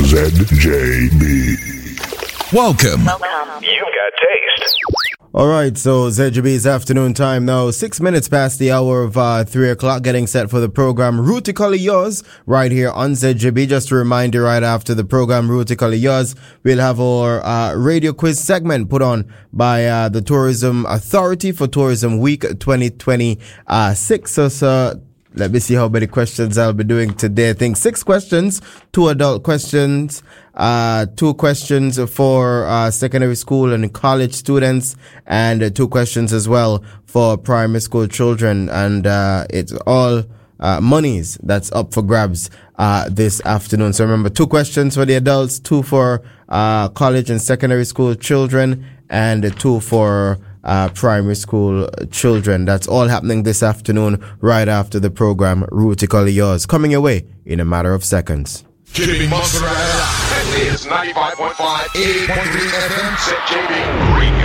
ZJB. Welcome. You've got taste. All right, so ZJB's afternoon time now, 6 minutes past the hour of 3 o'clock, getting set for the program Rootically Yours right here on ZJB. Just a reminder, right after the program Rootically Yours, we'll have our radio quiz segment put on by the Tourism Authority for Tourism Week 2026. So let me see how many questions I'll be doing today. I think 6 questions, 2 adult questions, 2 questions for secondary school and college students, and 2 questions as well for primary school children. And it's all monies that's up for grabs this afternoon. So remember, 2 questions for the adults, 2 for college and secondary school children, and 2 for primary school children. That's all happening this afternoon right after the program Rootically Yours, coming your way in a matter of seconds. Keeping mozzarella. This is 95.5, 88.3 FM, ZJB Radio.